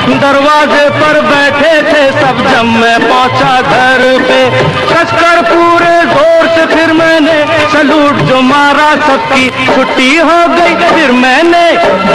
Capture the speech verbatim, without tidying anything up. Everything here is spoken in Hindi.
दरवाजे पर बैठे थे सब जब मैं पहुंचा घर पे, कसकर पूरे जोर से फिर मैंने सलूट जो मारा, सबकी छुट्टी हो गई। फिर मैंने